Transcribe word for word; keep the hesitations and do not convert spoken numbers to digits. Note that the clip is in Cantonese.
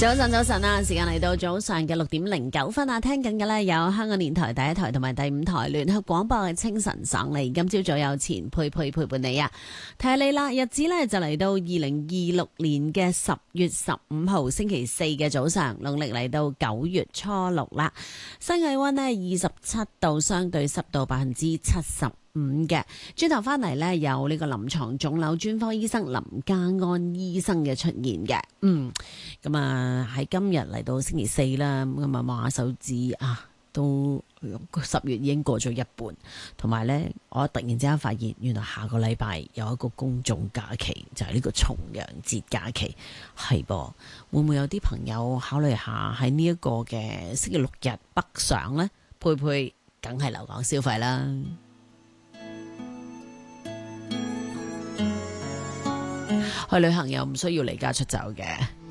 早晨，早晨啊！時間嚟到早上嘅六點零九分啊，聽緊嘅呢有香港電台第一台同埋第五台聯合廣播嘅清晨省嚟。今朝早有錢佩佩陪伴你啊，提下你啦，日子呢就嚟到二零二六年嘅十月十五號星期四嘅早上，農曆嚟到九月初六啦。新氣溫呢二十七度，相對濕度百分之七十五嘅。轉頭翻嚟呢，有呢個臨床腫瘤專科醫生林家安醫生嘅出現嘅。嗯，咁啊喺今日嚟到星期四啦，咁啊望下手指啊，都十月已經過咗一半，同埋呢，我突然之間發現，原來下個禮拜有一個公眾假期，就係、是、呢個重陽節假期，係噃，會唔會有啲朋友考慮下喺呢一個嘅星期六日北上呢？佩佩梗係留港消費啦。去旅行又唔需要離家出走嘅。